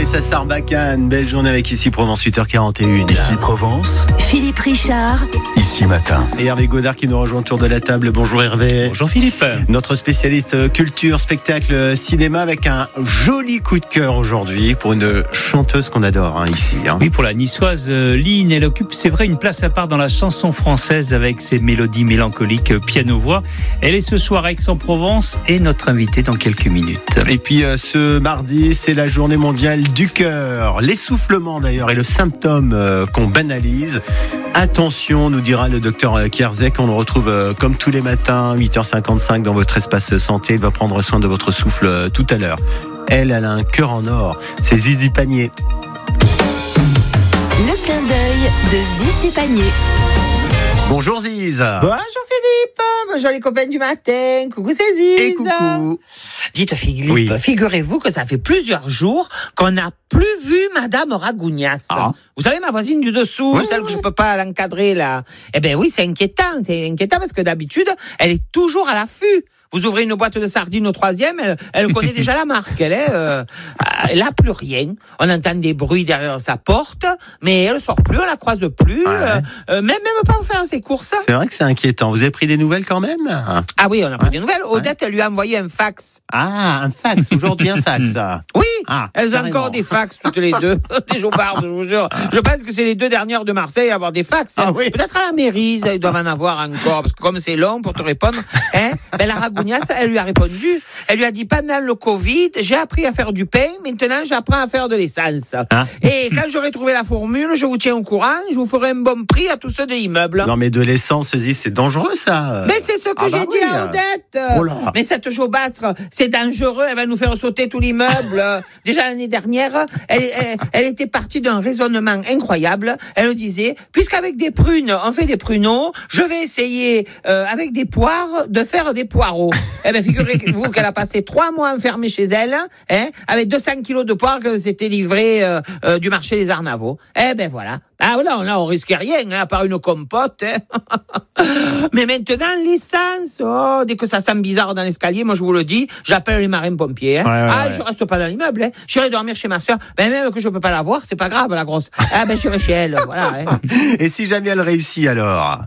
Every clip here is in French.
Vanessa Sarbacane, belle journée avec Ici Provence, 8h41. Ici Provence, Philippe Richard. Ici Matin. Et Hervé Godard qui nous rejoint autour de la table. Bonjour Hervé. Bonjour Philippe. Notre spécialiste culture, spectacle, cinéma avec un joli coup de cœur aujourd'hui pour une chanteuse qu'on adore ici. Oui, pour la niçoise Line, elle occupe, c'est vrai, une place à part dans la chanson française avec ses mélodies mélancoliques piano-voix. Elle est ce soir à Aix-en-Provence et notre invitée dans quelques minutes. Et puis ce mardi, c'est la journée mondiale du cœur. L'essoufflement d'ailleurs est le symptôme qu'on banalise. Attention, nous dira le docteur Kierzek, on le retrouve comme tous les matins, 8h55 dans votre espace santé. Il va prendre soin de votre souffle tout à l'heure. Elle a un cœur en or, c'est Zizi Panier. Le clin d'œil de Ziz du Panier. Bonjour Ziz. Bonjour Philippe, bonjour les copains du matin, coucou c'est Ziz. Et coucou. Dites Philippe, Oui. Figurez-vous que ça fait plusieurs jours qu'on n'a plus vu Madame Ragounias. Ah. Vous savez ma voisine du dessous, Ouais, celle que je peux pas l'encadrer là. Eh ben oui, c'est inquiétant parce que d'habitude, elle est toujours à l'affût. Vous ouvrez une boîte de sardines au 3e, elle connaît déjà la marque. Elle a plus rien. On entend des bruits derrière sa porte, mais elle sort plus, on la croise plus. Ouais. Même pas pour faire ses courses. C'est vrai que c'est inquiétant. Vous avez pris des nouvelles quand même? Ah oui, on a pris des nouvelles. Odette, elle lui a envoyé un fax. Ah, un fax. Aujourd'hui, un fax. Oui, Elles ont encore des fax toutes les deux. Des jobards, je vous jure. Je pense que c'est les deux dernières de Marseille à avoir des fax. Ah oui. Peut-être à la mairie, ils doivent en avoir encore, parce que comme c'est long pour te répondre, la Ragounias, elle lui a répondu. Elle lui a dit, pendant le Covid, j'ai appris à faire du pain, maintenant j'apprends à faire de l'essence. Et quand j'aurai trouvé la formule, je vous tiens au courant, je vous ferai un bon prix à tous ceux de l'immeuble. Non mais de l'essence, Ziz, c'est dangereux ça. Mais c'est ce que j'ai dit à Odette. Oh là. Mais cette jaubastre, c'est dangereux. Elle va nous faire sauter tout l'immeuble. Déjà l'année dernière, elle était partie d'un raisonnement incroyable. Elle disait, puisqu'avec des prunes, on fait des pruneaux, je vais essayer avec des poires de faire des poireaux. Eh ben figurez-vous qu'elle a passé 3 mois enfermée chez elle, avec 200 kilos de poires que s'était livré du marché des Arnavaux. Eh ben voilà. Ah voilà, là on risquait rien, à part une compote. Mais maintenant l'essence, dès que ça sent bizarre dans l'escalier, moi je vous le dis, j'appelle les marins-pompiers. Je reste pas dans l'immeuble. J'irai dormir chez ma sœur. Ben même que je peux pas la voir, c'est pas grave la grosse. J'irai chez elle. Voilà. Et si jamais elle réussit alors?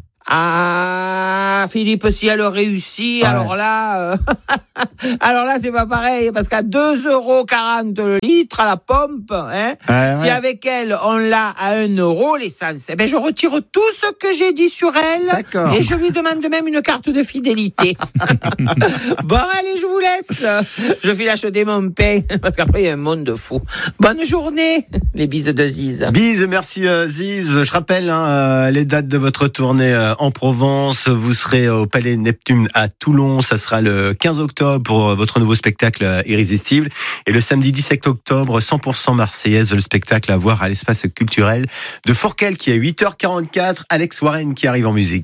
Ah, Philippe, si elle réussit, alors là, c'est pas pareil, parce qu'à 2,40 € le litre à la pompe, si avec elle, on l'a à 1 € l'essence, je retire tout ce que j'ai dit sur elle. D'accord. Et je lui demande même une carte de fidélité. Bon, allez, je vous laisse. Je file acheter mon pain, parce qu'après, il y a un monde de fou. Bonne journée. Les bises de Ziz. Bise, merci Ziz. Je rappelle les dates de votre tournée en Provence. Vous serez au Palais Neptune à Toulon. Ça sera le 15 octobre pour votre nouveau spectacle Irrésistible. Et le samedi 17 octobre, 100% marseillaise, le spectacle à voir à l'espace culturel de Fourquel qui est à 8h44. Alex Warren qui arrive en musique.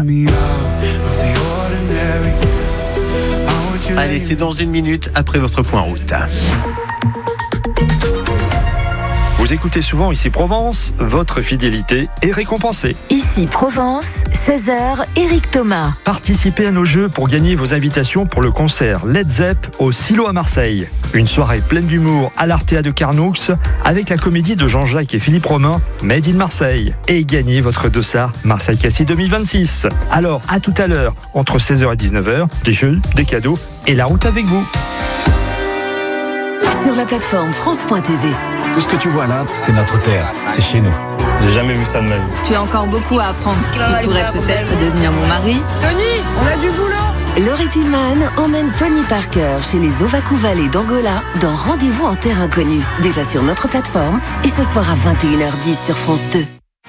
Allez, c'est dans 1 minute après votre point route. Vous écoutez souvent Ici Provence, votre fidélité est récompensée. Ici Provence, 16h, Éric Thomas. Participez à nos jeux pour gagner vos invitations pour le concert Led Zepp au Silo à Marseille. Une soirée pleine d'humour à l'Artea de Carnoux avec la comédie de Jean-Jacques et Philippe Romain, Made in Marseille. Et gagnez votre dossard Marseille-Cassis 2026. Alors, à tout à l'heure, entre 16h et 19h, des jeux, des cadeaux et la route avec vous. Sur la plateforme France.tv. Tout ce que tu vois là, c'est notre terre, c'est chez nous. J'ai jamais vu ça de ma vie. Tu as encore beaucoup à apprendre. Tu pourrais peut-être devenir mon mari. Tony, on a du boulot. Laurie Tillman emmène Tony Parker chez les Ovakou Valley d'Angola dans Rendez-vous en terre inconnue. Déjà sur notre plateforme et ce soir à 21h10 sur France 2.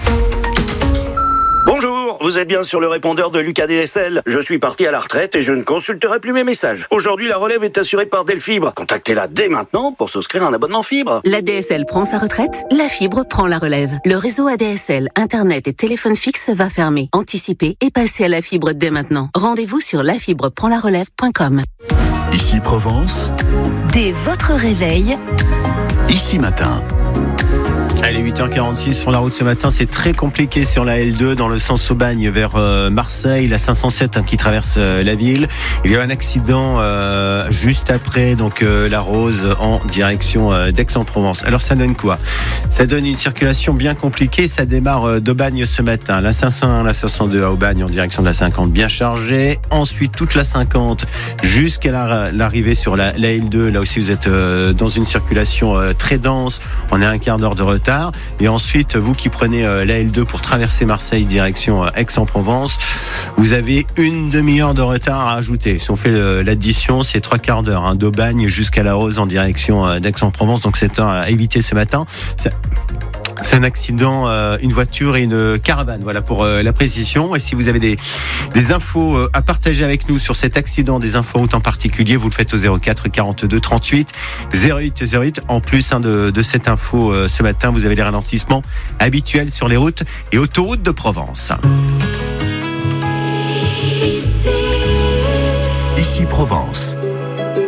Bonjour, vous êtes bien sur le répondeur de Lucas DSL. Je suis parti à la retraite et je ne consulterai plus mes messages. Aujourd'hui, la relève est assurée par Delfibre. Contactez-la dès maintenant pour souscrire un abonnement fibre. La DSL prend sa retraite, la fibre prend la relève. Le réseau ADSL, Internet et téléphone fixe va fermer. Anticipez et passez à la fibre dès maintenant. Rendez-vous sur lafibreprendlarelève.com. Ici Provence, Dès votre réveil, Ici Matin. Allez, 8h46 sur la route ce matin, c'est très compliqué sur la L2 dans le sens Aubagne vers Marseille, la 507 qui traverse la ville. Il y a un accident juste après donc la Rose en direction d'Aix-en-Provence. Alors ça donne quoi? Ça donne une circulation bien compliquée, ça démarre d'Aubagne ce matin, la 501, la 502 à Aubagne en direction de la 50 bien chargée, ensuite toute la 50 jusqu'à l'arrivée sur la L2, là aussi vous êtes dans une circulation très dense, on est à un quart d'heure de retard. Et ensuite, vous qui prenez la L2 pour traverser Marseille direction Aix-en-Provence, vous avez une demi-heure de retard à ajouter. Si on fait l'addition, c'est 3 quarts d'heure d'Aubagne jusqu'à la Rose en direction d'Aix-en-Provence. Donc c'est à éviter ce matin. C'est un accident, une voiture et une caravane, voilà pour la précision. Et si vous avez des infos à partager avec nous sur cet accident, des infos routes en particulier, vous le faites au 04 42 38 08 08. En plus de cette info ce matin, vous avez les ralentissements habituels sur les routes et autoroutes de Provence. Ici Provence.